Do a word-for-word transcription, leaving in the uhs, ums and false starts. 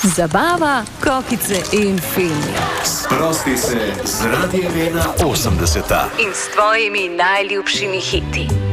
Zabava, kokice in filmi. Sprosti se z Radijem ena osemdeseta In s tvojimi najljubšimi hiti.